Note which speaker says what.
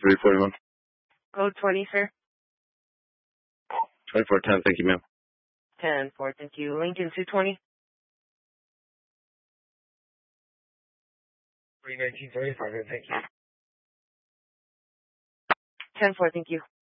Speaker 1: 341.
Speaker 2: Code 20, sir.
Speaker 1: 2410, thank you, ma'am.
Speaker 2: 10-4, thank you. Lincoln 220.
Speaker 3: 31935, thank you.
Speaker 2: 10-4, thank you.